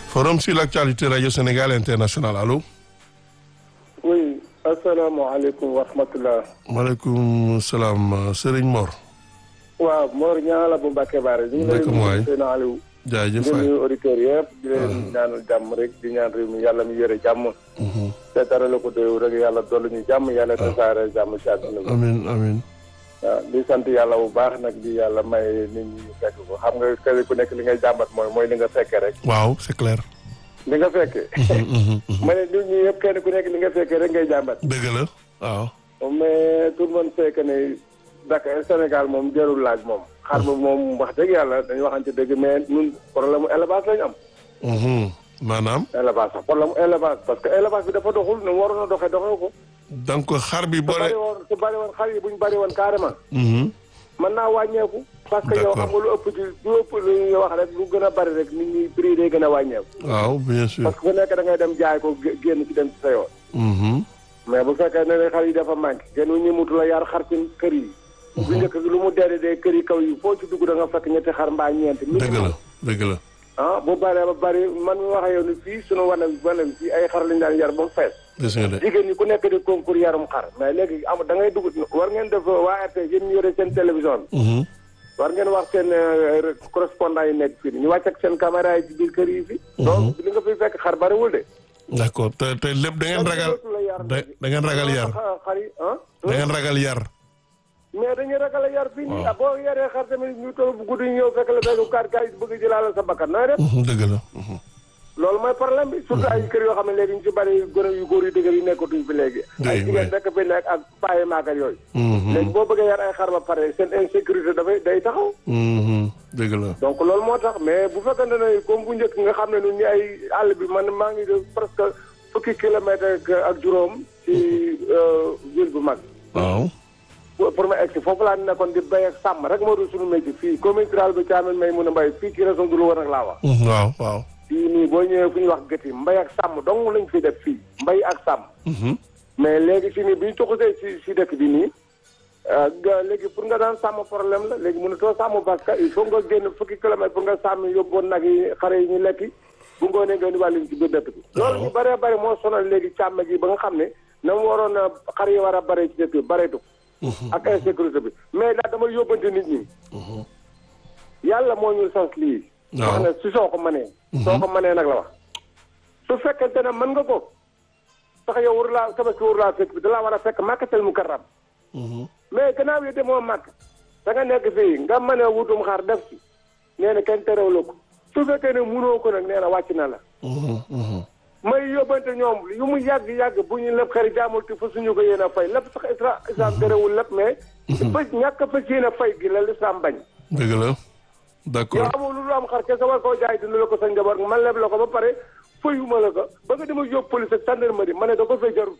Forum sur l'actualité Radio Sénégal International allo. oui asalaamaaleykum wa rahmatulah. maaleykum salaam Serigne Mor. waaw Mor ñaa la bu Mbacke Baare. ñu ngi lay nuyu seen Aliou. jaajëf di nuyu auditeurs yëpp. di leen ñaanal jàmm rek di ñaan réew mi yàlla mi yore jàmm. te dara la ko doyoo rek yàlla dolli ñu jàmm yàlla tasaare jàmm ci àdduna bi. amiin amiin. waaw di sant yàlla bu baax nag di yàlla may nit ñi fekk ko xam nga kenn ku nekk li ngay jàmbat mooy li nga fekkee rek. waaw c'est clair. li nga fekkee. ma ne nit ñi yëpp kenn ku nekk li nga fekkee rek ngay jàmbat. dëgg la waaw. mais tout le monde sait que ne Dakar Sénégal moom jarul laaj moom. xar ba moom wax dëgg yàlla dañu waxante dëgg mais ñun problème mu élevage lañu am. maanaam. élevage sax problème mu élevage parce que élevage bi dafa doxul nu mu waroon a doxee ko. donc xar bi boo su bari woon xar yi bu ñu bari woon carrément. mën naa wàññeeku. parce que yow xam nga lu ëpp ci lu ëpp lu ñuy wax rek lu gën a bari rek nit ñi prix day gën a wàññeeku. waaw bien sûr. parce que ku nekk da ngay dem jaay ko génn ci dem ci sa yoon. mais bu fekkee ne xar yi dafa manqué. kenn ñu mutu la yar xar ci kër yi. bu njëkk lu mu dee kër yi kaw yi foo ci dugg da nga fekk ñetti xar mbaa ñeenti. dëgg la dëgg la. bu bëree ba bëri man mi wax ak yow ni fii sunu wane fii ay xar lañu daan yar ba mu fees. gis nga de jigéen ñi ku nekk di concours yarum xar mais léegi da ngay dugg war ngeen def waa RTS yéen ñu yore seen télévision bi. war ngeen wax seen correspondant yi nekk fii ñu wàcc ak seen caméra yi ci biir kër yi fi. donc li nga fiy fekk xar bëriwul de. d'accord te lépp da ngeen ragal da ngeen ragal yar. xar yi da ngeen ragal yar. mais dañuy ragal a yar fii nii boo yaree xar tamit ñu toll bu guddi ñëw fekk la fekk kaar yi bëgg jëlaale sa bakkan nooy def. dëgg la. loolu mooy problème bi surtout ay kër yoo xam ne léegi ñu ci bari gone yu góor yu dëgër yi nekkatuñ fi léegi. ay jigéen rekk fi nekk ak paaye maakat yooyu. léegi boo bëggee yar ay xar ba pare seen insécurité day taxaw. dëgg la. donc loolu moo tax mais bu fekkente ne comme bu njëkk nga xam ne ñun ñi ay àll bi man maa ngi def presque fukki kilomètre ak juróom ci ville bu mag. waaw. pour ma egg si foofu laa nekkoon di béy ak sàmm rek moo doon suñu métier fii commune rurale bi Thiamène may mun a mbay fii ci région de Louga nag laa wax. waaw waaw. fii nii boo ñëwee fu ñuy wax gët yi mbay ak sàmm dong lañ fi def fii mbay ak sàmm. mais léegi si nii bi ñu toxusee si dëkk bi nii léegi pour nga daan sàmm problème la léegi mënatoo sàmm parce que il faut nga génn fukki kilomètre pour nga sàmm yóbboon nag yi xare yi ñu lekki bu ngoonee nga wàllu ci biir dëkk bi. loolu ñu bëree bëri moo sonal léegi càmm gi ba nga xam ne na mu waroon a xar yi war a bare ci dëkk bi bareetu. ak insécurité bi mais daal dama yóbbante nit ñi. yàlla moo ñu sens lii. wax ne si soo ko mënee. soo ko mënee nag la wax. su fekkente ne mën nga ko. sax yow war laa tabaski war laa fekk bi da laa war a fekk màkkatal mu karam. mais gannaaw yi demoo màkk. da nga nekk fii nga mën a wutum xaar def ci. nee na kenn terew la ko. su fekkee ne munoo ko nag nee na wàcc na la. may yóbbante ñoom yu mu yàgg bu ñu lépp xëri jaamul te fa suñu ko yéen a fay lépp sax islam terewul lépp mais fa ñàkk fa yéen a fay gi la l'islam bañ. dëgg la d'accord. yow amul lu am xar kese war koo jaay dina la ko sa njaboot man leb la ko ba pare fayuma la ko ba nga dema yóbbu police ak gendarmerie ma ne da ko fay jarul.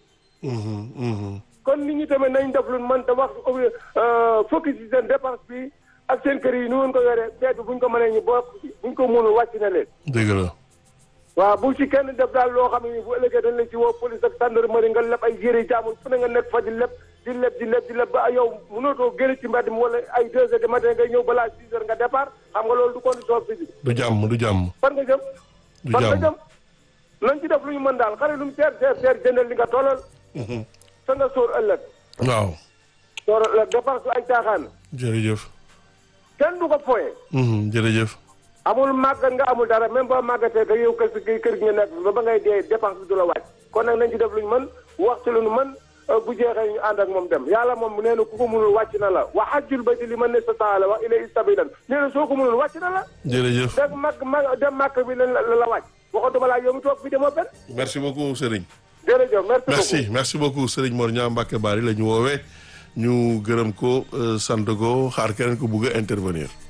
kon nit ñi tamit nañ def lu man te wax focus ci seen dépense bi ak seen kër yi nu ngeen ko yoree feet bi buñ ko mënee ñu bokk buñ ko mënul wàcc na leen. dëgg la. waaw bu ci kenn def daal loo xam ne bu ëllëgee dañ la ci woo police ak gendarmerie nga leb ay yére jaamul fu ne nga nekk fa di leb ba yow mënatoo génn ci mbedd mi wala ay 2 heures du matin ngay ñëw balaa 6 heures nga départ xam nga loolu du condition physique. du jàmm. fan nga jëm. du jàmm nañ ci def lu ñu mën daal xare lu mu seer jëndal li nga tollal. sa nga sóor ëllëg. waaw. sóor ëllëg dépense su ay caaxaan. jërëjëf. kenn du ko foyee. jërëjëf. amul màggat nga amul dara même boo màggatee nga yow kër gi nga nekk ba ngay dee dépense bi du la wàcc kon nag nañ ci def lu ñu mën wax ci lu ñu mën bu jeexee ñu ànd ak moom dem yàlla moom nee na ku ko mënul wàcc na la wa hajjul bayti liman istata'a wa ilayhi sabilan nee na soo ko mënul wàcc na la. jërëjëf dem màgg bi la wàcc waxatuma laa yow mi toog fi demoo benn. merci beaucoup Serigne. jërëjëf merci beaucoup Serigne Mor Niang Mbacke Bari la ñu woowee ñu gërëm ko sant ko xaar keneen ko bugg a intervenir.